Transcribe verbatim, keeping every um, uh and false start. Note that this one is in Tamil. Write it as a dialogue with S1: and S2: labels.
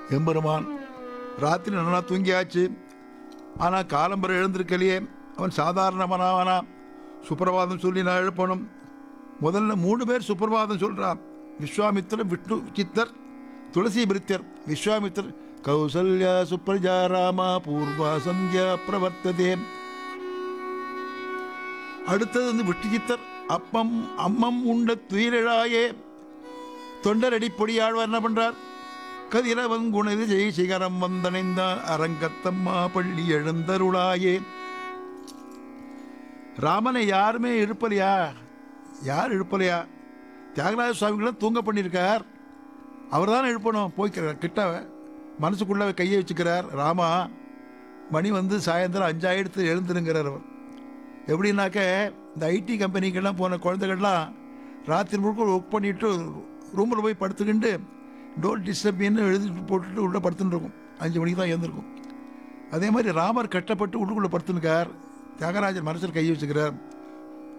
S1: எம்பெருமான் ராத்திரி நல்லா தூங்கியாச்சு. ஆனால் காலம்பரை எழுந்திருக்கலையே. அவன் சாதாரணமானவனா? சுப்பிரபாதம் சொல்லி நான் எழுப்பணும். முதல்ல மூணு பேர் சுப்பிரபாதம் சொல்கிறான். விஸ்வாமித்திரர், விஷ்ணு சித்தர், துளசி பிரித்தர். விஸ்வாமித்திரர் கௌசல்யா சுப்ரஜா ராமா பூர்வா சந்தியா பிரவர்த்ததே. அடுத்தது வந்து விஷ்ணு சித்தர் அப்பம் அம்மம் உண்ட துயிலாயே. தொண்டரடி பொடியாழ்வார் என்ன பண்றார்? கதிரவங்குணது ஜெய் சிகரம் வந்தணைந்தான் அரங்கத்தம்மா பள்ளி எழுந்தருளாயே. ராமனை யாருமே எழுப்பலையா? யார் எழுப்பலையா? தியாகராஜ சுவாமிகளும் தூங்க பண்ணியிருக்கார். அவர் தான் எழுப்பணும். போய்க்கிறார் கிட்ட, மனசுக்குள்ள கையை வச்சுக்கிறார். ராமா, மணி வந்து சாயந்தரம் அஞ்சாயிரத்து எழுந்துருங்கிறார் அவர். எப்படின்னாக்க இந்த ஐடி கம்பெனிக்கெல்லாம் போன குழந்தைகள்லாம் ராத்திரி முழுக்க ஒர்க் பண்ணிவிட்டு ரூமில் போய் படுத்துக்கிண்டு டோன்ட் டிஸ்டர்ப்னு எழுதி போட்டுட்டு உள்ளே படுத்துன்னு இருக்கும். அஞ்சு மணிக்கு தான் எழுந்திருக்கும். அதே மாதிரி ராமர் கட்டப்பட்டு உள்ளுக்குள்ளே படுத்துனுக்கார். தியாகராஜர் மனசில் கை வச்சுக்கிறார்.